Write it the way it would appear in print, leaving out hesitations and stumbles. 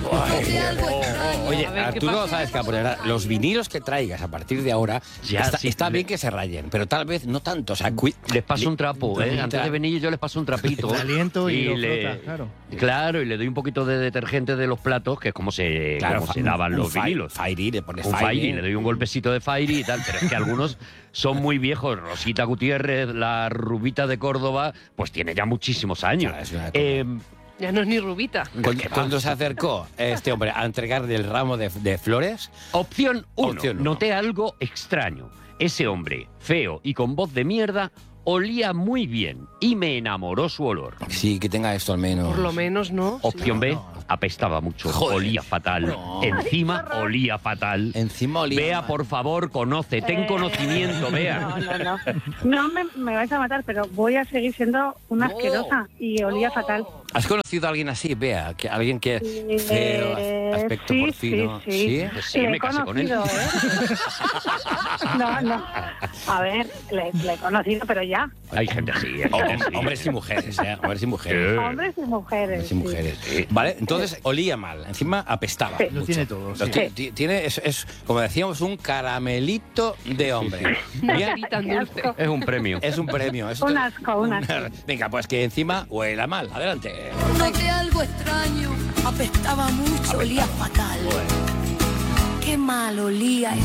Oye, A ver, ¿qué Arturo, pasa? sabes que los vinilos que traigas a partir de ahora, Ya, está bien que se rayen, pero tal vez no tanto. O sea, Les paso un trapo, ¿eh? Antes de venir yo les paso un trapito. Le aliento y lo le, frotas, claro. Claro, y le doy un poquito de detergente de los platos, que es como se lavan los vinilos. Fairy, le pones Un Fairy. Fairy, le doy un golpecito de Fairy y tal, pero es que algunos son muy viejos. Rosita Gutiérrez, la rubita de Córdoba, pues tiene ya muchísimos años. Claro, es una Ya no es ni rubita. Cuando se acercó este hombre a entregarle el ramo de flores, Opción 1. Opción uno. Noté algo extraño. Ese hombre, feo y con voz de mierda, olía muy bien y me enamoró su olor. sí, que tenga esto al menos. Por lo menos, ¿no? Opción B, apestaba mucho, Joder. olía fatal. No. Encima olía fatal. Encima olía Bea, mal. por favor, conoce, ten conocimiento, Bea. No. No me vais a matar, pero voy a seguir siendo una asquerosa y olía fatal. ¿Has conocido a alguien así, Bea? Alguien que feo, aspecto sí, porcino. Sí. Pues sí, Le me he casé con él. conocido, ¿eh? No. A ver, le he conocido, pero ya. Hay gente así, hay gente así. Hombres y mujeres, ¿eh? Hombres y mujeres. Hombres y mujeres. Hombres y sí. mujeres. Vale, entonces olía mal, encima apestaba. Lo mucho. tiene todo, sí. Es, como decíamos, un caramelito de hombre. Bien, Ni tan dulce. Es un premio. es un premio. es Un asco. Venga, pues que encima huela mal. Adelante. Noté algo extraño, apestaba mucho, olía fatal. Qué mal olía ese